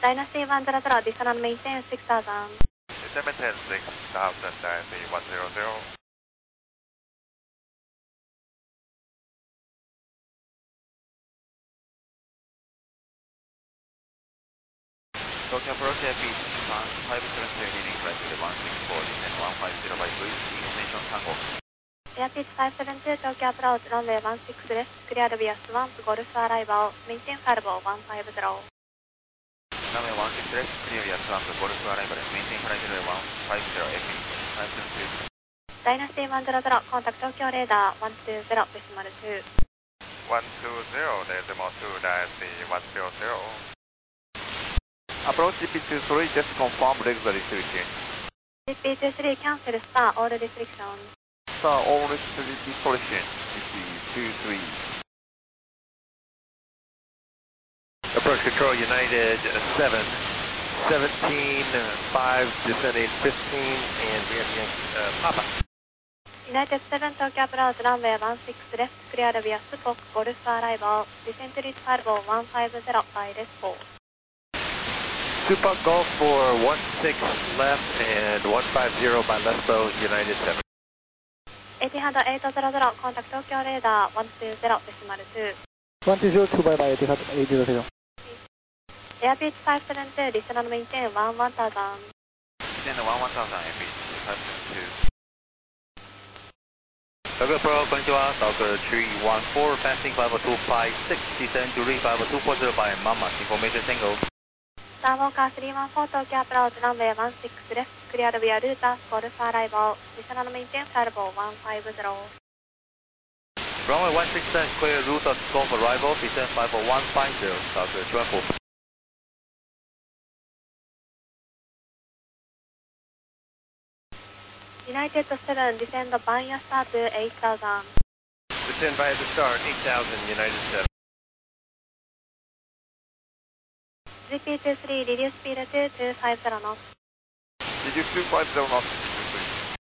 Dynasty 100, descend and maintain 6000. Descend maintain 6000, Dynasty 100. Tokyo approach FE 570 leading flight to the 164, descend 150 by breeze, information Tango. Airpitch 572, Tokyo approach, runway 16 left, clear via Swamp, Golf arrival, maintain firewall 150. Runway 16 left, clear via Swamp, Golf arrival, maintain flight to the 150, FE 572. Dynasty 100, contact Tokyo radar 120, decimal 2. 120, decimal 2, Dynasty 100. Approach GP23, just confirm regular restriction. GP23, cancel star, all restrictions. Star, all restriction, GP23. Approach control, United 7, 17, 5, descending 15, and we have Papa. United 7, Tokyo approach, runway 16 left, clear via Spock, Golf arrival, descent to reach firewall 150 by RESPO. Super Golf for 16 left and 150 by Lesbo, United 7. Etihad 800, contact Tokyo radar 120, decimal 2. 120, bye bye, Etihad 800. Airpitch 572, descend and maintain 1000. Descend 1000, FE 572. Tokyo Pro, konnichiwa, Docker 314, passing 50256, descend to reach 5240 by Mama, information Tango. Starwalker 314, Tokyo approach, runway 16 left, clear via Lutas, Golf arrival, descend and maintain firewall 150. Runway 16 clear Lutas Golf arrival, descend 54150, Docker 214. United 7, descend via star to 8000. Descend via the start, 8000, United 7. GP23, reduce speed to 250 knots. Reduce 250 knots.